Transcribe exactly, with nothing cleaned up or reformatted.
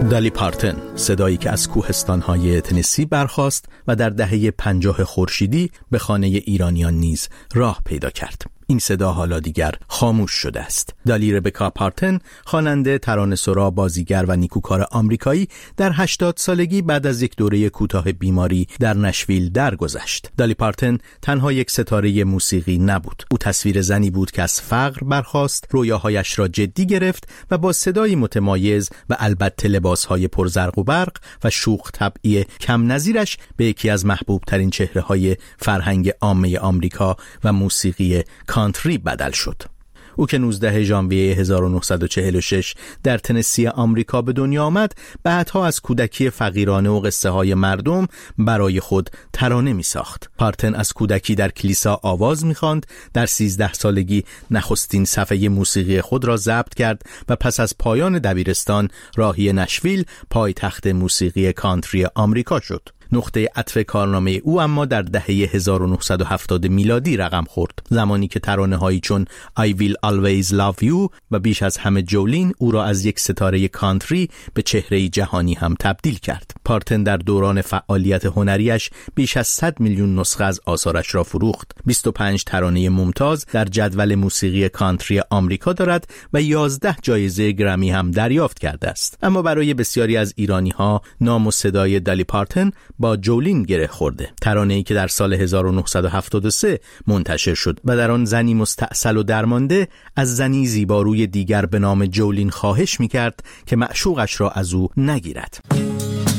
دالی پارتن، صدایی که از کوهستان‌های تنسی برخاست و در دهه پنجاه خورشیدی به خانه ایرانیان نیز راه پیدا کرد. این صدا حالا دیگر خاموش شده است. دالی ربکا پارتن، خواننده، ترانه‌سرا، بازیگر و نیکوکار آمریکایی، در هشتاد سالگی بعد از یک دوره کوتاه بیماری در نشویل درگذشت. دالی پارتن تنها یک ستاره موسیقی نبود. او تصویر زنی بود که از فقر برخاست، رویاهایش را جدی گرفت و با صدایی متمایز و البته لباسهای پرزرق و برق و شوخ طبعی کم نظیرش به یکی از محبوب ترین چهره‌های فرهنگ عامه آمریکا و موسیقی کانتری بدل شد. او که نوزدهم ژانویه هزار و نهصد و چهل و شش در تنسی آمریکا به دنیا آمد، بعدها از کودکی فقیرانه و قصه های مردم برای خود ترانه می ساخت. پارتن از کودکی در کلیسا آواز می خواند، در سیزده سالگی نخستین صفحه موسیقی خود را ضبط کرد و پس از پایان دبیرستان راهی نشویل، پایتخت موسیقی کانتری آمریکا شد. نقطه عطف کارنامه او اما در دهه هزار و نهصد و هفتاد میلادی رقم خورد، زمانی که ترانه‌هایی چون I Will Always Love You و بیش از همه جولین او را از یک ستاره کانتری به چهره جهانی هم تبدیل کرد. پارتن در دوران فعالیت هنریش بیش از صد میلیون نسخه از آثارش را فروخت. بیست و پنج ترانه ممتاز در جدول موسیقی کانتری آمریکا دارد و یازده جایزه گرمی هم دریافت کرده است. اما برای بسیاری از ایرانی‌ها نام و صدای دالی پارتن با جولین گره خورده. ترانه‌ای که در سال هزار و نهصد و هفتاد و سه منتشر شد و در آن زنی مستأصل و درمانده از زنی زیباروی دیگر به نام جولین خواهش می‌کرد که معشوقش را از او نگیرد.